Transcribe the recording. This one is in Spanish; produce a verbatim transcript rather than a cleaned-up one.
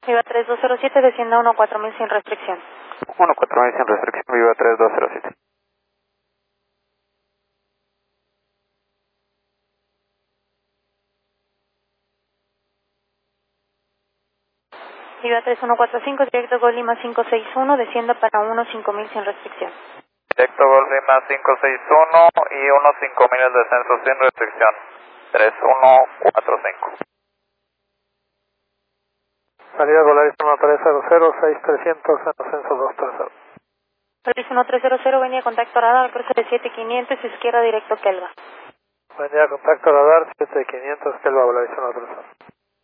Viva tres dos cero siete, descienda uno cuatro mil sin restricción. uno cuatro mil sin restricción, Viva tres dos cero siete. Viva tres uno cuatro cinco, directo Gol Lima cinco seis uno, descienda para uno cinco mil sin restricción. Directo Gol Lima cinco seis uno y uno cinco mil el descenso sin restricción. tres uno cuatro cinco. Salida Volaris uno tres cero cero, seis trescientos en ascenso dos tres cero. Volaris uno tres cero cero, venía contacto radar, cruce de siete quinientos, izquierda directo Kelva. Buen día, contacto radar siete quinientos, Kelva Volaris uno tres cero.